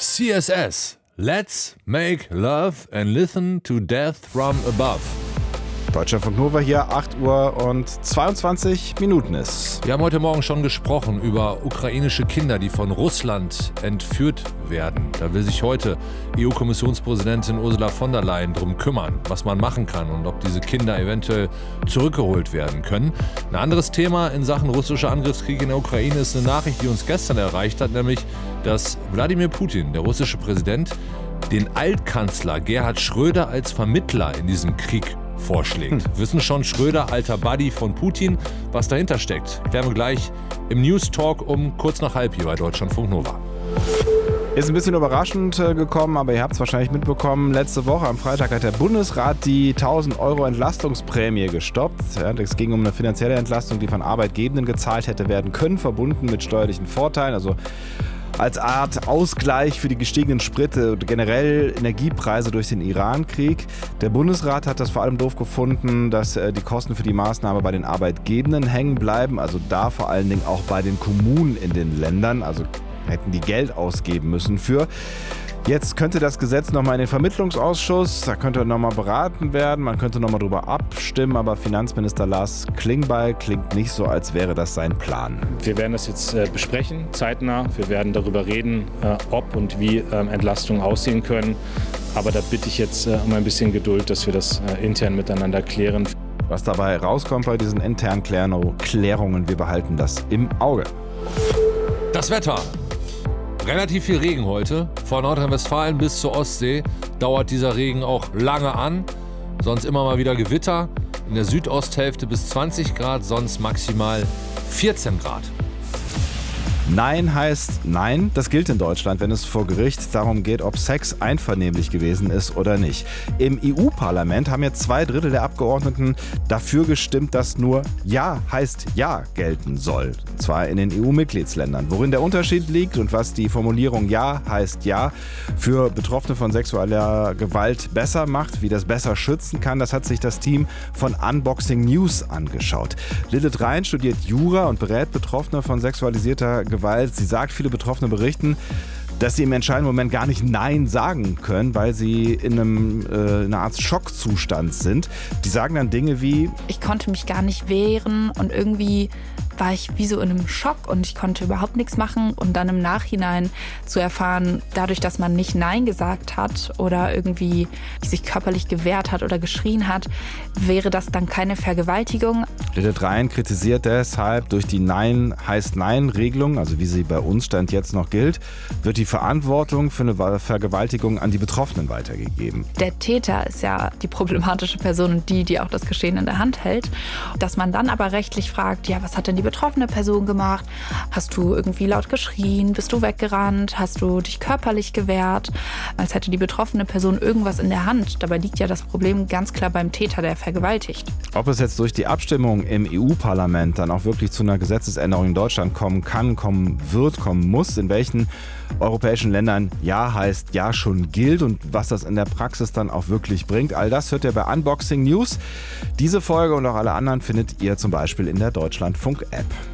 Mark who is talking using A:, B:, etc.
A: CSS. Let's make love and listen to death from above.
B: Deutschlandfunk Nova hier, 8 Uhr und 22 Minuten ist.
A: Wir haben heute Morgen schon gesprochen über ukrainische Kinder, die von Russland entführt werden. Da will sich heute EU-Kommissionspräsidentin Ursula von der Leyen drum kümmern, was man machen kann und ob diese Kinder eventuell zurückgeholt werden können. Ein anderes Thema in Sachen russischer Angriffskrieg in der Ukraine ist eine Nachricht, die uns gestern erreicht hat, nämlich, dass Wladimir Putin, der russische Präsident, den Altkanzler Gerhard Schröder als Vermittler in diesem Krieg vorschlägt. Wissen schon Schröder, alter Buddy von Putin, was dahinter steckt? Klären wir gleich im News Talk um kurz nach halb hier bei Deutschlandfunk Nova.
B: Ist ein bisschen überraschend gekommen, aber ihr habt es wahrscheinlich mitbekommen. Letzte Woche am Freitag hat der Bundesrat die 1.000 € Entlastungsprämie gestoppt. Es ging um eine finanzielle Entlastung, die von Arbeitgebenden gezahlt hätte werden können, verbunden mit steuerlichen Vorteilen. Also als Art Ausgleich für die gestiegenen Sprit- und generell Energiepreise durch den Iran-Krieg. Der Bundesrat hat das vor allem doof gefunden, dass die Kosten für die Maßnahme bei den Arbeitgebenden hängen bleiben. Also da vor allen Dingen auch bei den Kommunen in den Ländern. Also hätten die Geld ausgeben müssen für. Jetzt könnte das Gesetz nochmal in den Vermittlungsausschuss, da könnte nochmal beraten werden, man könnte nochmal drüber abstimmen, aber Finanzminister Lars Klingbeil klingt nicht so, als wäre das sein Plan.
C: Wir werden das jetzt besprechen, zeitnah. Wir werden darüber reden, ob und wie Entlastungen aussehen können. Aber da bitte ich jetzt um ein bisschen Geduld, dass wir das intern miteinander klären.
B: Was dabei rauskommt bei diesen internen Klärungen, wir behalten das im Auge.
A: Das Wetter. Relativ viel Regen heute. Von Nordrhein-Westfalen bis zur Ostsee dauert dieser Regen auch lange an. Sonst immer mal wieder Gewitter. In der Südosthälfte bis 20 Grad, sonst maximal 14 Grad.
B: Nein heißt Nein. Das gilt in Deutschland, wenn es vor Gericht darum geht, ob Sex einvernehmlich gewesen ist oder nicht. Im EU-Parlament haben jetzt 2/3 der Abgeordneten dafür gestimmt, dass nur Ja heißt Ja gelten soll. Und zwar in den EU-Mitgliedsländern. Worin der Unterschied liegt und was die Formulierung Ja heißt Ja für Betroffene von sexueller Gewalt besser macht, wie das besser schützen kann, das hat sich das Team von Unboxing News angeschaut. Lilith Rein studiert Jura und berät Betroffene von sexualisierter Gewalt. Sie sagt, viele Betroffene berichten, dass sie im entscheidenden Moment gar nicht Nein sagen können, weil sie in einer Art Schockzustand sind. Die sagen dann Dinge wie:
D: Ich konnte mich gar nicht wehren und irgendwie war ich wie so in einem Schock und ich konnte überhaupt nichts machen. Und dann im Nachhinein zu erfahren, dadurch, dass man nicht Nein gesagt hat oder irgendwie sich körperlich gewehrt hat oder geschrien hat, wäre das dann keine Vergewaltigung.
B: Lilith Rein kritisiert deshalb, durch die Nein heißt Nein-Regelung, also wie sie bei uns Stand jetzt noch gilt, wird die Verantwortung für eine Vergewaltigung an die Betroffenen weitergegeben.
D: Der Täter ist ja die problematische Person und die auch das Geschehen in der Hand hält. Dass man dann aber rechtlich fragt, ja, was hat denn die betroffene Person gemacht? Hast du irgendwie laut geschrien? Bist du weggerannt? Hast du dich körperlich gewehrt? Als hätte die betroffene Person irgendwas in der Hand. Dabei liegt ja das Problem ganz klar beim Täter, der vergewaltigt.
B: Ob es jetzt durch die Abstimmung im EU-Parlament dann auch wirklich zu einer Gesetzesänderung in Deutschland kommen kann, kommen wird, kommen muss, in welchen europäischen Ländern Ja heißt Ja schon gilt und was das in der Praxis dann auch wirklich bringt, all das hört ihr bei Unboxing News. Diese Folge und auch alle anderen findet ihr zum Beispiel in der Deutschlandfunk-App.